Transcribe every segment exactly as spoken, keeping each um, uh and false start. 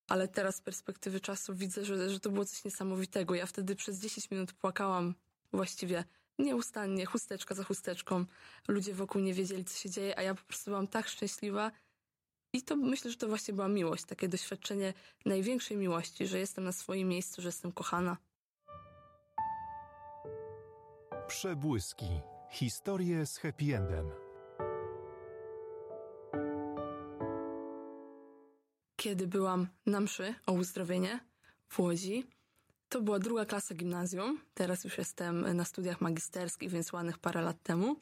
Ale teraz z perspektywy czasu widzę, że, że to było coś niesamowitego. Ja wtedy przez dziesięć minut płakałam właściwie nieustannie, chusteczka za chusteczką. Ludzie wokół nie wiedzieli, co się dzieje, a ja po prostu byłam tak szczęśliwa. I to myślę, że to właśnie była miłość, takie doświadczenie największej miłości, że jestem na swoim miejscu, że jestem kochana. Przebłyski. Historie z happy endem. Kiedy byłam na mszy o uzdrowienie w Łodzi, to była druga klasa gimnazjum. Teraz już jestem na studiach magisterskich, więc ładnych parę lat temu.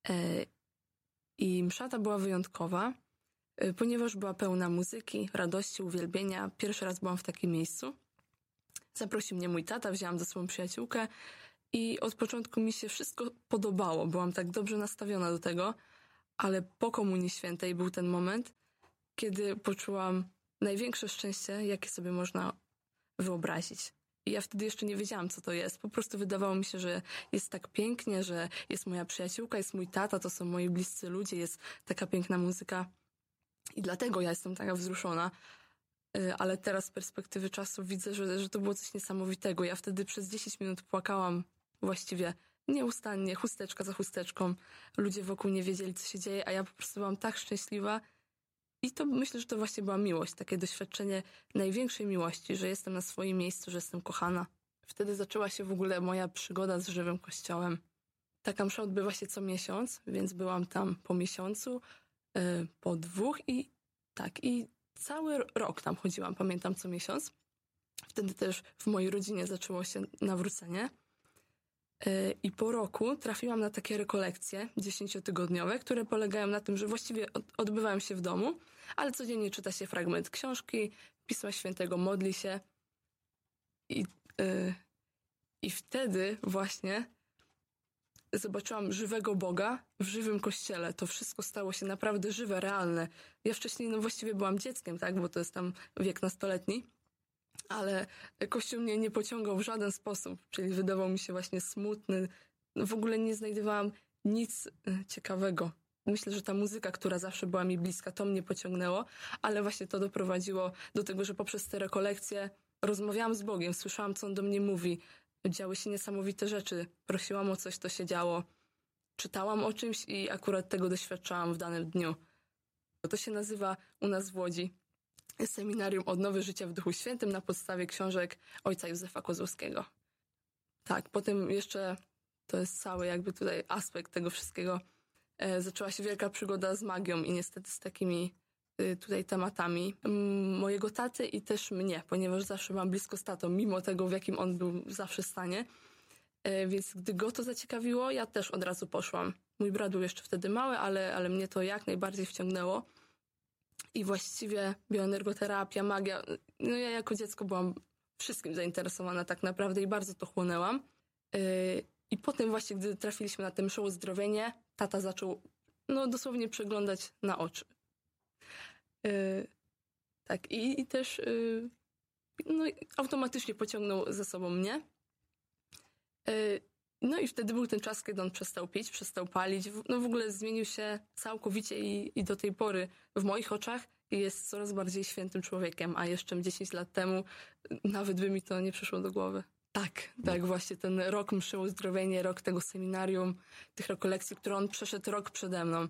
I msza ta była wyjątkowa, ponieważ była pełna muzyki, radości, uwielbienia. Pierwszy raz byłam w takim miejscu. Zaprosił mnie mój tata, wzięłam ze sobą przyjaciółkę i od początku mi się wszystko podobało. Byłam tak dobrze nastawiona do tego, ale po Komunii Świętej był ten moment, kiedy poczułam największe szczęście, jakie sobie można wyobrazić. I ja wtedy jeszcze nie wiedziałam, co to jest. Po prostu wydawało mi się, że jest tak pięknie, że jest moja przyjaciółka, jest mój tata, to są moi bliscy ludzie, jest taka piękna muzyka. I dlatego ja jestem taka wzruszona. Ale teraz z perspektywy czasu widzę, że, że to było coś niesamowitego. Ja wtedy przez dziesięć minut płakałam właściwie nieustannie, chusteczka za chusteczką. Ludzie wokół nie wiedzieli, co się dzieje, a ja po prostu byłam tak szczęśliwa. I to myślę, że to właśnie była miłość, takie doświadczenie największej miłości, że jestem na swoim miejscu, że jestem kochana. Wtedy zaczęła się w ogóle moja przygoda z żywym kościołem. Taka msza odbywa się co miesiąc, więc byłam tam po miesiącu, yy, po dwóch i tak, i cały rok tam chodziłam, pamiętam, co miesiąc. Wtedy też w mojej rodzinie zaczęło się nawrócenie. I po roku trafiłam na takie rekolekcje dziesięciotygodniowe, które polegają na tym, że właściwie odbywają się w domu, ale codziennie czyta się fragment książki, Pisma Świętego, modli się. I, yy, i wtedy właśnie zobaczyłam żywego Boga w żywym kościele. To wszystko stało się naprawdę żywe, realne. Ja wcześniej no właściwie byłam dzieckiem, tak, bo to jest tam wiek nastoletni. Ale Kościół mnie nie pociągał w żaden sposób, czyli wydawał mi się właśnie smutny. W ogóle nie znajdowałam nic ciekawego. Myślę, że ta muzyka, która zawsze była mi bliska, to mnie pociągnęło, ale właśnie to doprowadziło do tego, że poprzez te rekolekcje rozmawiałam z Bogiem, słyszałam, co On do mnie mówi. Działy się niesamowite rzeczy. Prosiłam o coś, to się działo. Czytałam o czymś i akurat tego doświadczałam w danym dniu. To się nazywa u nas w Łodzi Seminarium Odnowy Życia w Duchu Świętym na podstawie książek ojca Józefa Kozłowskiego. Tak, potem jeszcze, to jest cały jakby tutaj aspekt tego wszystkiego, e, zaczęła się wielka przygoda z magią i niestety z takimi y, tutaj tematami m, mojego taty i też mnie, ponieważ zawsze byłam blisko z tatą, mimo tego, w jakim on był zawsze stanie. E, więc gdy go to zaciekawiło, ja też od razu poszłam. Mój brat był jeszcze wtedy mały, ale, ale mnie to jak najbardziej wciągnęło. I właściwie bioenergoterapia, magia, no ja jako dziecko byłam wszystkim zainteresowana tak naprawdę i bardzo to chłonęłam. Yy, I potem właśnie, gdy trafiliśmy na tę mszę uzdrowienie, tata zaczął no dosłownie przeglądać na oczy. Yy, tak, i, i też yy, no, automatycznie pociągnął za sobą mnie. Yy, No i wtedy był ten czas, kiedy on przestał pić, przestał palić. No w ogóle zmienił się całkowicie i, i do tej pory w moich oczach jest coraz bardziej świętym człowiekiem, a jeszcze dziesięć lat temu nawet by mi to nie przyszło do głowy. Tak, tak, właśnie ten rok mszy uzdrowienie, rok tego seminarium, tych rekolekcji, które on przeszedł rok przede mną.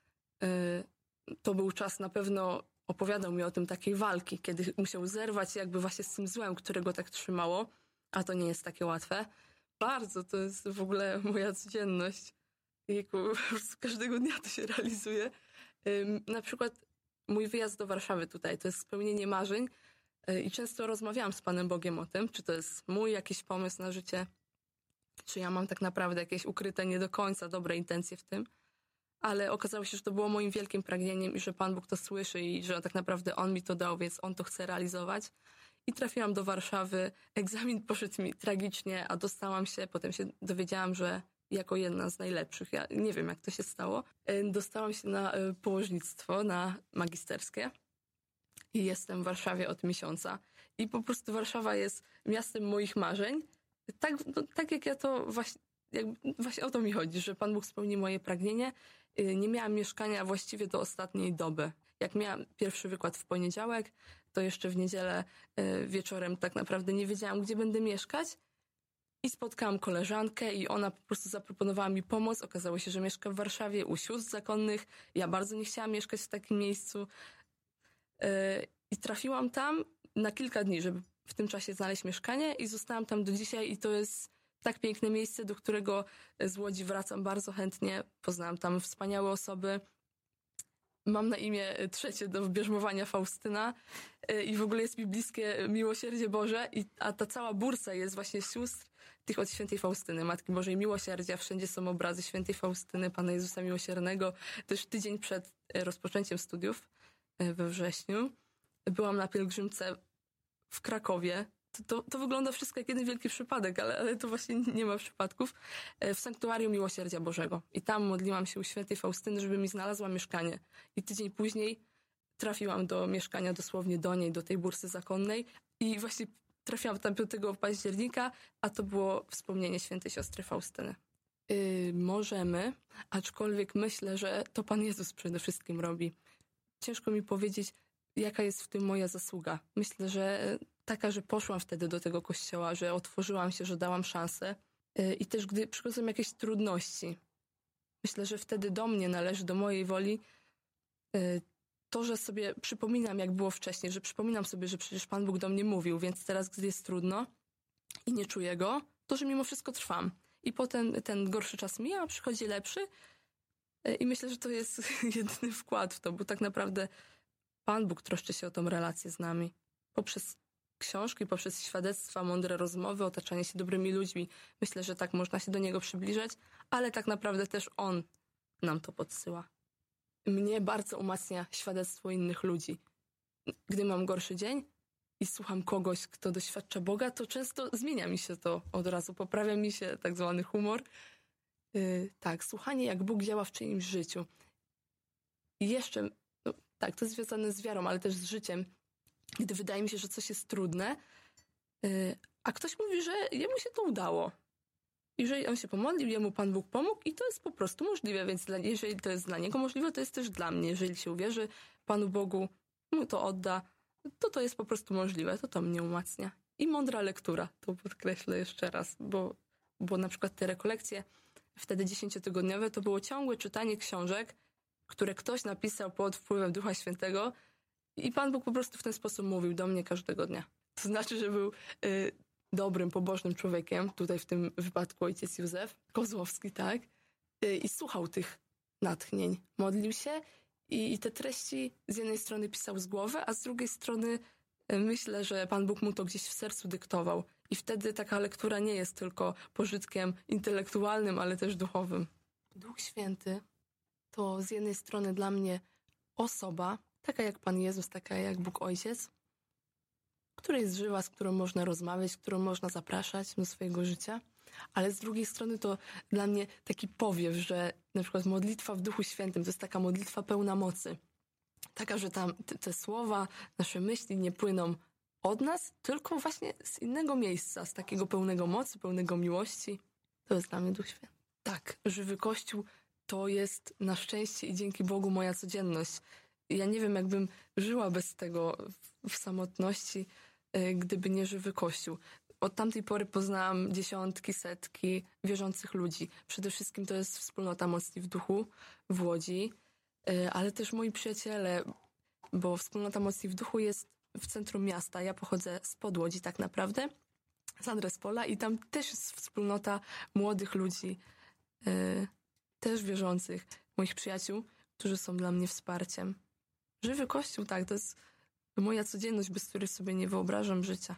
Yy, to był czas, na pewno opowiadał mi o tym, takiej walki, kiedy musiał zerwać jakby właśnie z tym złem, które go tak trzymało, a to nie jest takie łatwe. Bardzo, to jest w ogóle moja codzienność. Jejku, po prostu każdego dnia to się realizuje. Ym, na przykład mój wyjazd do Warszawy tutaj, to jest spełnienie marzeń yy, i często rozmawiałam z Panem Bogiem o tym, czy to jest mój jakiś pomysł na życie, czy ja mam tak naprawdę jakieś ukryte nie do końca dobre intencje w tym, ale okazało się, że to było moim wielkim pragnieniem i że Pan Bóg to słyszy i że tak naprawdę On mi to dał, więc On to chce realizować. I trafiłam do Warszawy, egzamin poszedł mi tragicznie, a dostałam się, potem się dowiedziałam, że jako jedna z najlepszych, ja nie wiem jak to się stało, dostałam się na położnictwo, na magisterskie i jestem w Warszawie od miesiąca. I po prostu Warszawa jest miastem moich marzeń, tak, no, tak jak ja to właśnie, jak, właśnie o to mi chodzi, że Pan Bóg spełni moje pragnienie. Nie miałam mieszkania właściwie do ostatniej doby. Jak miałam pierwszy wykład w poniedziałek, to jeszcze w niedzielę y, wieczorem tak naprawdę nie wiedziałam, gdzie będę mieszkać. I spotkałam koleżankę i ona po prostu zaproponowała mi pomoc. Okazało się, że mieszka w Warszawie u sióstr zakonnych. Ja bardzo nie chciałam mieszkać w takim miejscu. Yy, I trafiłam tam na kilka dni, żeby w tym czasie znaleźć mieszkanie i zostałam tam do dzisiaj i to jest tak piękne miejsce, do którego z Łodzi wracam bardzo chętnie. Poznałam tam wspaniałe osoby. Mam na imię trzecie do wybierzmowania Faustyna i w ogóle jest mi bliskie Miłosierdzie Boże, i, a ta cała bursa jest właśnie sióstr tych od świętej Faustyny, Matki Bożej Miłosierdzia. Wszędzie są obrazy świętej Faustyny, Pana Jezusa Miłosiernego. Też tydzień przed rozpoczęciem studiów we wrześniu byłam na pielgrzymce w Krakowie. To, to, to wygląda wszystko jak jeden wielki przypadek, ale, ale to właśnie nie ma przypadków. W Sanktuarium Miłosierdzia Bożego. I tam modliłam się u świętej Faustyny, żeby mi znalazła mieszkanie. I tydzień później trafiłam do mieszkania dosłownie do niej, do tej bursy zakonnej. I właśnie trafiłam tam piątego października, a to było wspomnienie świętej siostry Faustyny. Yy, możemy, aczkolwiek myślę, że to Pan Jezus przede wszystkim robi. Ciężko mi powiedzieć, jaka jest w tym moja zasługa. Myślę, że taka, że poszłam wtedy do tego kościoła, że otworzyłam się, że dałam szansę. I też gdy przychodzą jakieś trudności, myślę, że wtedy do mnie należy, do mojej woli to, że sobie przypominam, jak było wcześniej, że przypominam sobie, że przecież Pan Bóg do mnie mówił, więc teraz, gdy jest trudno i nie czuję Go, to, że mimo wszystko trwam. I potem ten gorszy czas mija, a przychodzi lepszy i myślę, że to jest jedyny wkład w to, bo tak naprawdę Pan Bóg troszczy się o tą relację z nami. Poprzez książki, poprzez świadectwa, mądre rozmowy, otaczanie się dobrymi ludźmi. Myślę, że tak można się do Niego przybliżać, ale tak naprawdę też On nam to podsyła. Mnie bardzo umacnia świadectwo innych ludzi. Gdy mam gorszy dzień i słucham kogoś, kto doświadcza Boga, to często zmienia mi się to od razu, poprawia mi się tak zwany humor. Yy, tak, słuchanie, jak Bóg działa w czyimś życiu. I jeszcze, no, tak, to jest związane z wiarą, ale też z życiem. Gdy wydaje mi się, że coś jest trudne, yy, a ktoś mówi, że jemu się to udało. I że on się pomodlił, jemu Pan Bóg pomógł i to jest po prostu możliwe, więc dla, jeżeli to jest dla niego możliwe, to jest też dla mnie. Jeżeli się uwierzy Panu Bogu, mu to odda, to to jest po prostu możliwe, to to mnie umacnia. I mądra lektura, to podkreślę jeszcze raz, bo, bo na przykład te rekolekcje wtedy dziesięciotygodniowe to było ciągłe czytanie książek, które ktoś napisał pod wpływem Ducha Świętego i Pan Bóg po prostu w ten sposób mówił do mnie każdego dnia. To znaczy, że był y, dobrym, pobożnym człowiekiem, tutaj w tym wypadku ojciec Józef Kozłowski, tak? Y, I słuchał tych natchnień, modlił się i, i te treści z jednej strony pisał z głowy, a z drugiej strony y, myślę, że Pan Bóg mu to gdzieś w sercu dyktował. I wtedy taka lektura nie jest tylko pożytkiem intelektualnym, ale też duchowym. Duch Święty to z jednej strony dla mnie osoba, taka jak Pan Jezus, taka jak Bóg Ojciec, która jest żywa, z którą można rozmawiać, którą można zapraszać do swojego życia, ale z drugiej strony to dla mnie taki powiew, że na przykład modlitwa w Duchu Świętym to jest taka modlitwa pełna mocy. Taka, że tam te, te słowa, nasze myśli nie płyną od nas, tylko właśnie z innego miejsca, z takiego pełnego mocy, pełnego miłości. To jest dla mnie Duch Święty. Tak, żywy Kościół to jest na szczęście i dzięki Bogu moja codzienność. Ja nie wiem, jakbym żyła bez tego w, w samotności, y, gdyby nie żywy Kościół. Od tamtej pory poznałam dziesiątki, setki wierzących ludzi. Przede wszystkim to jest wspólnota Mocni w Duchu w Łodzi, y, ale też moi przyjaciele, bo wspólnota Mocni w Duchu jest w centrum miasta. Ja pochodzę spod Łodzi tak naprawdę, z Andrespola i tam też jest wspólnota młodych ludzi, y, też wierzących, moich przyjaciół, którzy są dla mnie wsparciem. Żywy Kościół, tak, to jest moja codzienność, bez której sobie nie wyobrażam życia.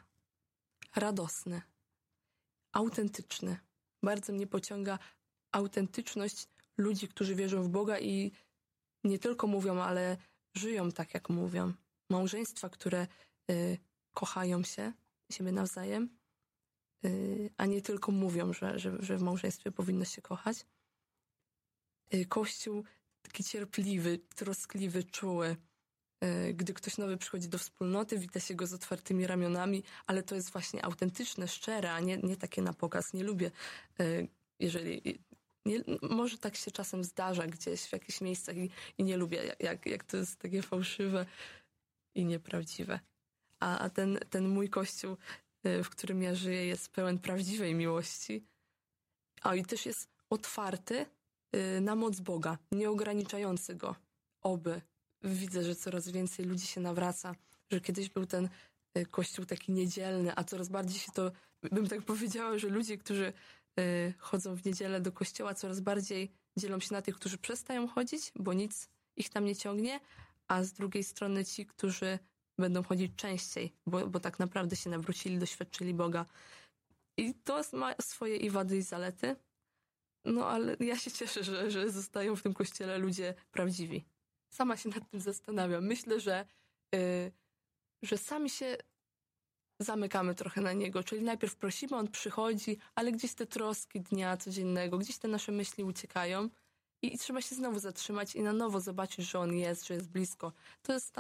Radosny, autentyczny. Bardzo mnie pociąga autentyczność ludzi, którzy wierzą w Boga i nie tylko mówią, ale żyją tak, jak mówią. Małżeństwa, które y, kochają się, siebie nawzajem, y, a nie tylko mówią, że, że, że w małżeństwie powinno się kochać. Y, Kościół taki cierpliwy, troskliwy, czuły. Gdy ktoś nowy przychodzi do wspólnoty, wita się go z otwartymi ramionami, ale to jest właśnie autentyczne, szczere, a nie, nie takie na pokaz. Nie lubię, jeżeli Nie, może tak się czasem zdarza gdzieś w jakichś miejscach i, i nie lubię, jak, jak to jest takie fałszywe i nieprawdziwe. A, a ten, ten mój kościół, w którym ja żyję, jest pełen prawdziwej miłości. A i też jest otwarty na moc Boga, nie ograniczający go. Oby. Widzę, że coraz więcej ludzi się nawraca, że kiedyś był ten kościół taki niedzielny, a coraz bardziej się to, bym tak powiedziała, że ludzie, którzy chodzą w niedzielę do kościoła, coraz bardziej dzielą się na tych, którzy przestają chodzić, bo nic ich tam nie ciągnie, a z drugiej strony ci, którzy będą chodzić częściej, bo, bo tak naprawdę się nawrócili, doświadczyli Boga. I to ma swoje i wady, i zalety. No ale ja się cieszę, że, że zostają w tym kościele ludzie prawdziwi. Sama się nad tym zastanawiam. Myślę, że, yy, że sami się zamykamy trochę na niego. Czyli najpierw prosimy, on przychodzi, ale gdzieś te troski dnia codziennego, gdzieś te nasze myśli uciekają i, i trzeba się znowu zatrzymać i na nowo zobaczyć, że on jest, że jest blisko. To jest